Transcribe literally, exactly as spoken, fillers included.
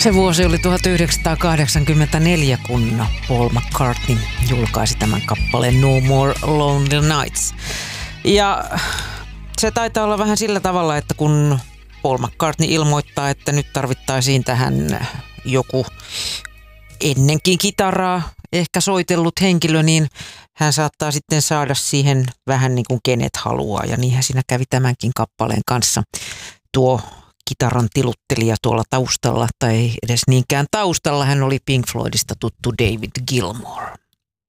Se vuosi oli tuhatyhdeksänsataakahdeksankymmentäneljä, kun Paul McCartney julkaisi tämän kappaleen No More Lonely Nights. Ja se taitaa olla vähän sillä tavalla, että kun Paul McCartney ilmoittaa, että nyt tarvittaisiin tähän joku ennenkin kitaraa ehkä soitellut henkilö, niin hän saattaa sitten saada siihen vähän niin kuin kenet haluaa. Ja niinhän siinä kävi tämänkin kappaleen kanssa. Tuo kitaran tiluttelija tuolla taustalla, tai edes niinkään taustalla, hän oli Pink Floydista tuttu David Gilmour.